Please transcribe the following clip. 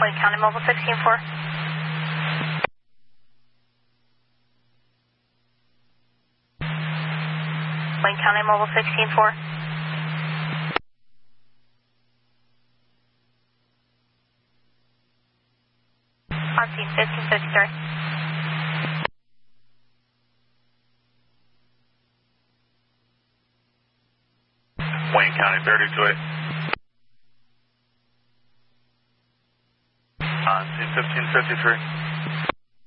Wayne County Mobile 16-4. Wayne County Mobile 16-4. On scene 1553. Wayne County 32-8. On scene 1553.